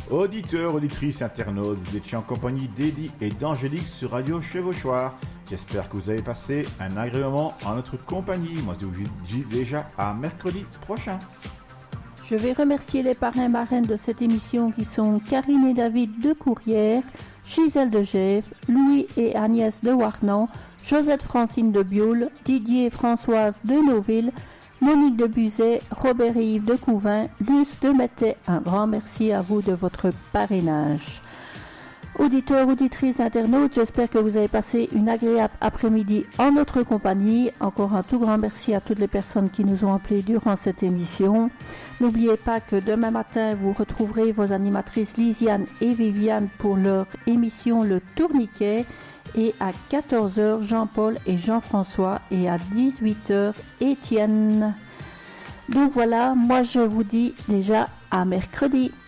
Auditeurs, auditrices, internautes, vous étiez en compagnie d'Eddie et d'Angélique sur Radio Chevauchoir. J'espère que vous avez passé un agréable moment en notre compagnie. Moi, je vous dis déjà à mercredi prochain. Je vais remercier les parrains marraines de cette émission qui sont Karine et David de Courrières, Gisèle de Gèvres, Louis et Agnès de Warnan, Josette Francine de Bioul, Didier et Françoise de Noville, Monique de Buzet, Robert et Yves de Couvin, Luce de Mettet. Un grand merci à vous de votre parrainage. Auditeurs, auditrices, internautes, j'espère que vous avez passé une agréable après-midi en notre compagnie. Encore un tout grand merci à toutes les personnes qui nous ont appelés durant cette émission. N'oubliez pas que demain matin, vous retrouverez vos animatrices Lisiane et Viviane pour leur émission Le Tourniquet. Et à 14h, Jean-Paul et Jean-François. Et à 18h, Étienne. Donc voilà, moi je vous dis déjà à mercredi.